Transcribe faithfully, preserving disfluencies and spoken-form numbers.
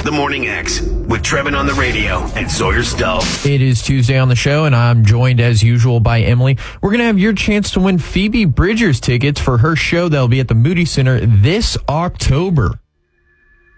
The Morning X with Trevin on the radio and Sawyer Stowe. It is Tuesday on the show, and I'm joined as usual by Emily. We're going to have your chance to win Phoebe Bridgers tickets for her show that'll be at the Moody Center this October.